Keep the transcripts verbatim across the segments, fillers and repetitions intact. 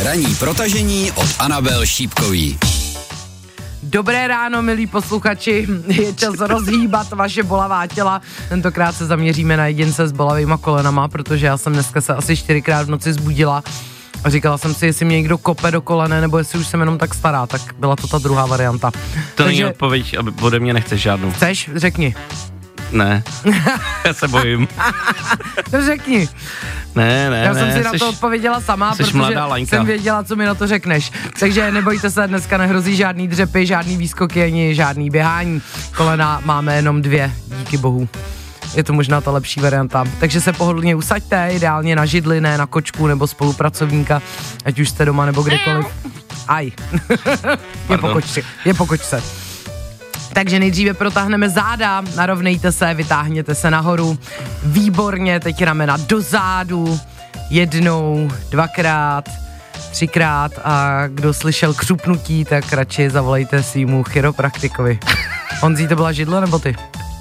Ranní protažení od Anabel Šípkový. Dobré ráno, milí posluchači, je čas rozhýbat vaše bolavá těla. Tentokrát se zaměříme na jedince s bolavýma kolenama, protože já jsem dneska se asi čtyřikrát v noci zbudila a říkala jsem si, jestli mě někdo kope do kolene, nebo jestli už jsem jenom tak stará, tak byla to ta druhá varianta. To Takže, není odpověď, aby ode mě nechceš žádnou. Chceš? Řekni. Ne, já se bojím. To řekni. Ne, ne, Já ne, jsem si jsi, na to odpověděla sama, protože jsem věděla, co mi na to řekneš. Takže nebojte se, dneska nehrozí žádný dřepy, žádný výskoky, ani žádný běhání. Kolena máme jenom dvě, díky bohu. Je to možná ta lepší varianta. Takže se pohodlně usaďte, ideálně na židli, ne na kočku nebo spolupracovníka, ať už jste doma nebo kdekoliv. Aj. je po kočce, je po kočce. Takže nejdříve protáhneme záda, narovnejte se, vytáhněte se nahoru. Výborně, teď ramena do zádu. Jednou, dvakrát, třikrát a kdo slyšel křupnutí, tak radši zavolejte svýmu chiropraktikovi. Honzí, to byla židle nebo ty?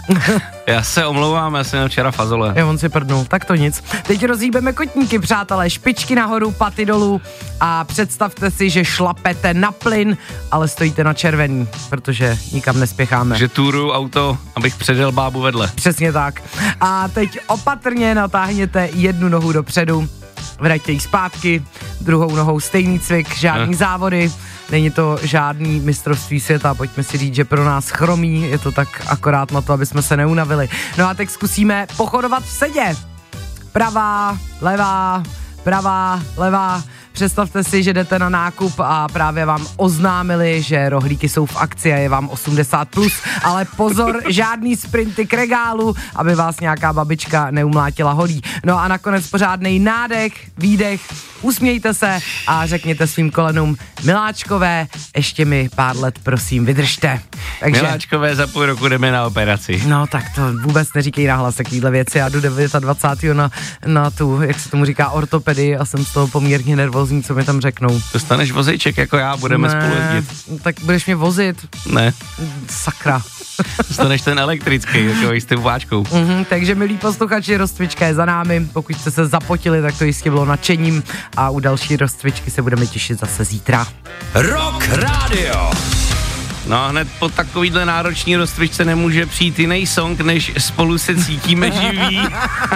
Já se omlouvám, já jsem měl včera fazole. Já on si prdnul, tak to nic. Teď rozhýbeme kotníky, přátelé, špičky nahoru, paty dolů a představte si, že šlapete na plyn, ale stojíte na červený, protože nikam nespěcháme. Že túru auto, abych předjel bábu vedle. Přesně tak. A teď opatrně natáhněte jednu nohu dopředu, vraťte ji zpátky, druhou nohou stejný cvik, žádný ne. závody. Není to žádný mistrovství světa, pojďme si říct, že pro nás chromí, je to tak akorát na to, aby jsme se neunavili. No a teď zkusíme pochodovat v sedě. Pravá, levá, pravá, levá. Představte si, že jdete na nákup a právě vám oznámili, že rohlíky jsou v akci a je vám osmdesát plus, ale pozor, žádný sprinty k regálu, aby vás nějaká babička neumlátila holí. No a nakonec pořádnej nádech, výdech, usmějte se a řekněte svým kolenům, miláčkové, ještě mi pár let prosím vydržte. Takže, miláčkové, za půl roku jdeme na operaci. No tak to vůbec neříkej nahlas takovýhle věci, já jdu dvacátého devátého na, na tu, jak se tomu říká, ortopedii a jsem z toho poměrně nervózní, co mi tam řeknou. Dostaneš vozejček jako já, budeme ne, spolu jezdit. Tak budeš mě vozit. Ne. Sakra. Dostaneš ten elektrický, jako s tou váčkou. Mm-hmm, takže milí posluchači, rozcvička je za námi, pokud jste se zapotili, tak to jistě bylo nadšením a u další rozcvičky se budeme těšit zase zítra. Rock Radio. No a hned po takovýhle náročný rozcvičce nemůže přijít jiný song, než Spolu se cítíme živí.